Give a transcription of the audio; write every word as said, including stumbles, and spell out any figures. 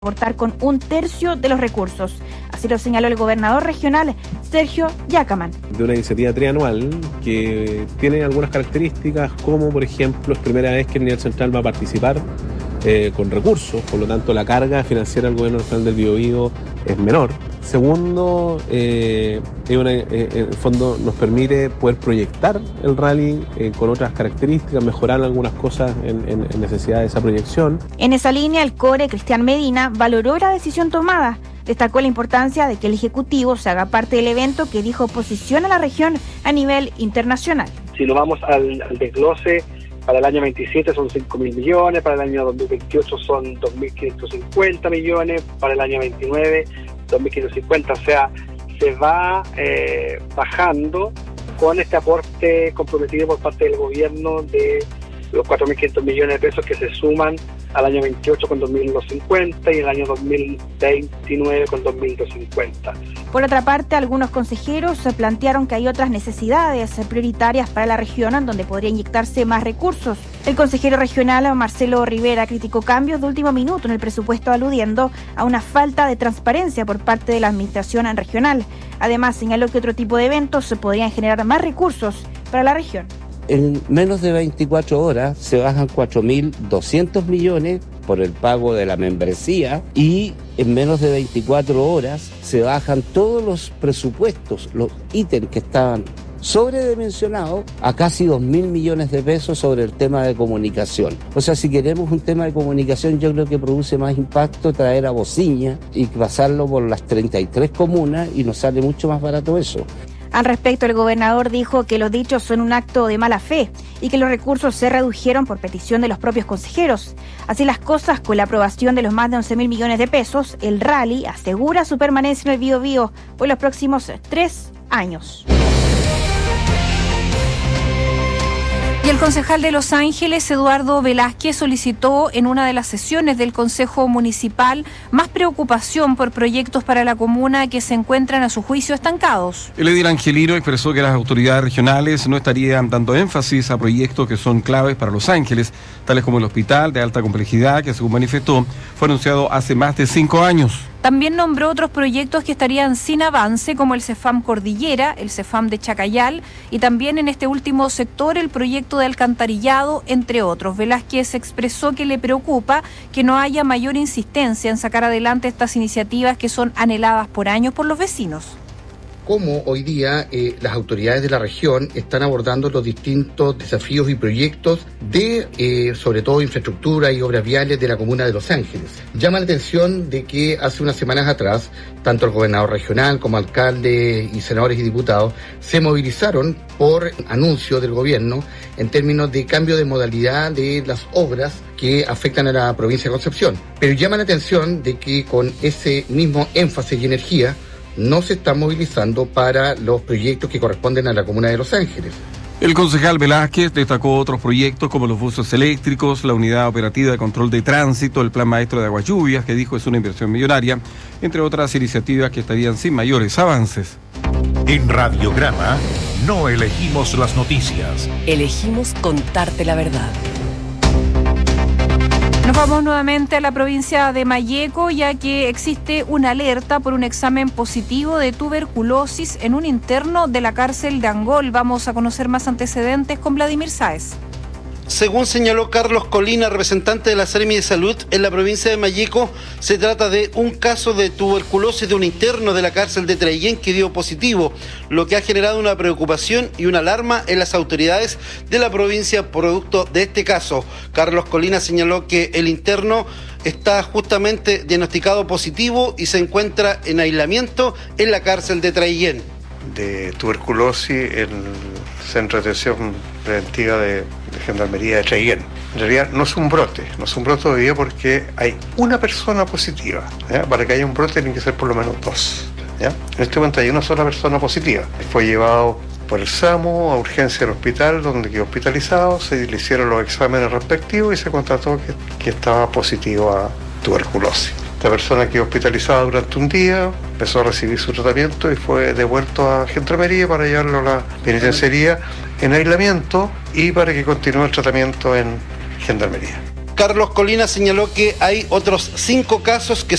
aportar con un tercio de los recursos. Así lo señaló el gobernador regional, Sergio Yacamán. De una iniciativa trianual que tiene algunas características, como por ejemplo es primera vez que el nivel central va a participar eh, con recursos, por lo tanto la carga financiera del gobierno regional del Biobío es menor. Segundo, eh, es una, eh, en el fondo nos permite poder proyectar el rally eh, con otras características, mejorar algunas cosas en, en, en necesidad de esa proyección. En esa línea, el core Cristian Medina valoró la decisión tomada. Destacó la importancia de que el Ejecutivo se haga parte del evento que dijo posiciona a la región a nivel internacional. Si nos vamos al, al desglose, para el año veintisiete son cinco mil millones, para el año dos mil veintiocho son dos mil quinientos cincuenta millones, para el año veintinueve dos mil quinientos cincuenta, o sea, se va eh, bajando con este aporte comprometido por parte del gobierno de los cuatro mil quinientos millones de pesos que se suman al año veintiocho con dos mil cincuenta y el año dos mil veintinueve con dos mil cincuenta. Por otra parte, algunos consejeros se plantearon que hay otras necesidades prioritarias para la región en donde podría inyectarse más recursos. El consejero regional Marcelo Rivera criticó cambios de último minuto en el presupuesto, aludiendo a una falta de transparencia por parte de la administración regional. Además, señaló que otro tipo de eventos se podrían generar más recursos para la región. En menos de veinticuatro horas se bajan cuatro mil doscientos millones por el pago de la membresía y en menos de veinticuatro horas se bajan todos los presupuestos, los ítems que estaban sobredimensionados a casi dos mil millones de pesos sobre el tema de comunicación. O sea, si queremos un tema de comunicación, yo creo que produce más impacto traer a Bociña y pasarlo por las treinta y tres comunas y nos sale mucho más barato eso. Al respecto, el gobernador dijo que los dichos son un acto de mala fe y que los recursos se redujeron por petición de los propios consejeros. Así las cosas, con la aprobación de los más de once mil millones de pesos, el rally asegura su permanencia en el Biobío por los próximos tres años. Y el concejal de Los Ángeles, Eduardo Velázquez, solicitó en una de las sesiones del Consejo Municipal más preocupación por proyectos para la comuna que se encuentran a su juicio estancados. El edil angelino expresó que las autoridades regionales no estarían dando énfasis a proyectos que son claves para Los Ángeles, tales como el hospital de alta complejidad que, según manifestó, fue anunciado hace más de cinco años. También nombró otros proyectos que estarían sin avance, como el CEFAM Cordillera, el CEFAM de Chacayal y también en este último sector el proyecto de alcantarillado, entre otros. Velázquez expresó que le preocupa que no haya mayor insistencia en sacar adelante estas iniciativas que son anheladas por años por los vecinos. Cómo hoy día eh, las autoridades de la región están abordando los distintos desafíos y proyectos de, eh, sobre todo, infraestructura y obras viales de la comuna de Los Ángeles. Llama la atención de que hace unas semanas atrás, tanto el gobernador regional como alcaldes y senadores y diputados se movilizaron por anuncio del gobierno en términos de cambio de modalidad de las obras que afectan a la provincia de Concepción. Pero llama la atención de que con ese mismo énfasis y energía no se está movilizando para los proyectos que corresponden a la comuna de Los Ángeles. El concejal Velázquez destacó otros proyectos como los buses eléctricos, la unidad operativa de control de tránsito, el plan maestro de aguas lluvias, que dijo es una inversión millonaria, entre otras iniciativas que estarían sin mayores avances. En Radiograma no elegimos las noticias. Elegimos contarte la verdad. Nos vamos nuevamente a la provincia de Malleco, ya que existe una alerta por un examen positivo de tuberculosis en un interno de la cárcel de Angol. Vamos a conocer más antecedentes con Vladimir Sáez. Según señaló Carlos Colina, representante de la Seremi de Salud en la provincia de Malleco, se trata de un caso de tuberculosis de un interno de la cárcel de Traillén que dio positivo, lo que ha generado una preocupación y una alarma en las autoridades de la provincia producto de este caso. Carlos Colina señaló que el interno está justamente diagnosticado positivo y se encuentra en aislamiento en la cárcel de Traillén. De tuberculosis en el Centro de Atención Preventiva de, de Gendarmería de Traillén. En realidad no es un brote, no es un brote todavía porque hay una persona positiva, ¿ya? Para que haya un brote tienen que ser por lo menos dos, ¿ya? En este momento hay una sola persona positiva. Fue llevado por el SAMU a urgencia del hospital, donde quedó hospitalizado, se le hicieron los exámenes respectivos y se constató que, que estaba positivo a tuberculosis. Esta persona quedó hospitalizada durante un día, empezó a recibir su tratamiento y fue devuelto a Gendarmería para llevarlo a la penitenciaría en aislamiento y para que continúe el tratamiento en Gendarmería. Carlos Colina señaló que hay otros cinco casos que